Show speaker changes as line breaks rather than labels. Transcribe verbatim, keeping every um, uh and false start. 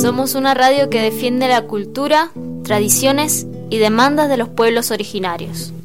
Somos una radio que defiende la cultura, tradiciones y demandas de los pueblos originarios.